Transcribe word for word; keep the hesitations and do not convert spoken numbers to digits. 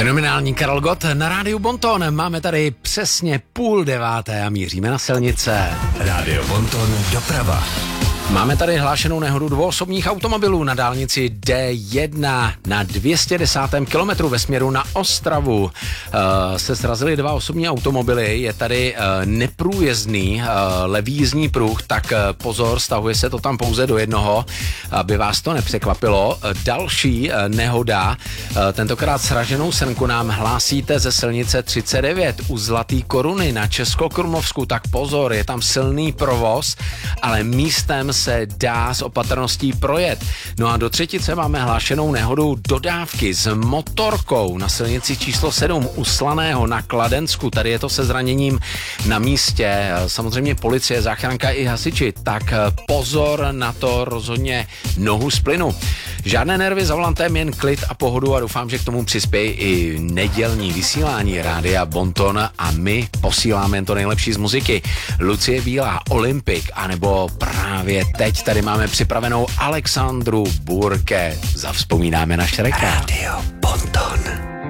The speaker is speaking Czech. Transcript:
Fenomenální Karel Gott na rádiu Bonton. Máme tady přesně půl deváté a míříme na silnice. Rádio Bonton doprava. Máme tady hlášenou nehodu dvou osobních automobilů na dálnici D jedna na dvě stě desátém kilometru ve směru na Ostravu. Uh, se srazily dva osobní automobily, je tady uh, neprůjezdný uh, levý jízdní pruh, tak uh, pozor, stahuje se to tam pouze do jednoho, aby vás to nepřekvapilo. Uh, další uh, nehoda, uh, tentokrát sraženou srnku nám hlásíte ze silnice třicet devět u Zlatý Koruny na Českokrumlovsku, tak pozor, je tam silný provoz, ale místem se dá s opatrností projet. No a do třetice máme hlášenou nehodu dodávky s motorkou na silnici číslo sedm u Slaného na Kladensku. Tady je to se zraněním na místě. Samozřejmě policie, záchranka i hasiči. Tak pozor na to, rozhodně nohu z plynu. Žádné nervy za volantem, jen klid a pohodu a doufám, že k tomu přispějí i nedělní vysílání rádia Bonton a my posíláme jen to nejlepší z muziky. Lucie Bílá, Olympik, anebo právě teď tady máme připravenou Alexandru Burke. Zavzpomínáme na Šreka. Rádio Bonton.